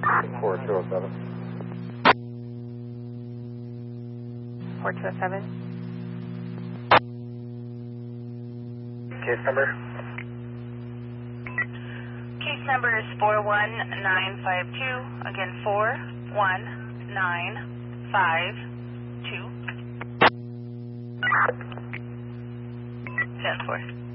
4207. 4207. Case number? Case number is 41952. Again, 41952. 10-4.